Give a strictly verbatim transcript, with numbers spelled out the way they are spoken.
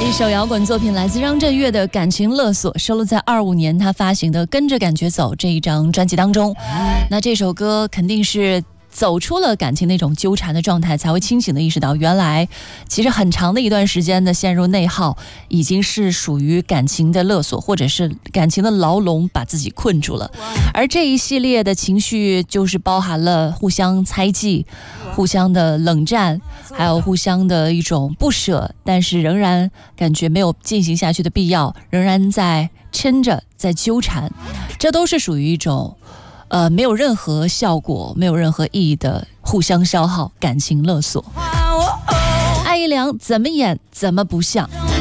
一首摇滚作品来自张震岳的《感情勒索》，收录在二五年他发行的《跟着感觉走》这一张专辑当中。那这首歌肯定是走出了感情那种纠缠的状态，才会清醒的意识到，原来其实很长的一段时间的陷入内耗，已经是属于感情的勒索，或者是感情的牢笼，把自己困住了。而这一系列的情绪，就是包含了互相猜忌、互相的冷战，还有互相的一种不舍，但是仍然感觉没有进行下去的必要，仍然在撑着，在纠缠，这都是属于一种呃，没有任何效果、没有任何意义的互相消耗、感情勒索。艾怡良怎么演怎么不像。